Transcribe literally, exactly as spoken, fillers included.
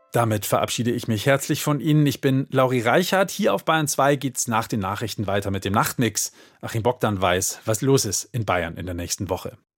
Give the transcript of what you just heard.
Damit verabschiede ich mich herzlich von Ihnen. Ich bin Lauri Reichhardt. Hier auf Bayern zwei geht's nach den Nachrichten weiter mit dem Nachtmix. Achim Bogdan weiß, was los ist in Bayern in der nächsten Woche.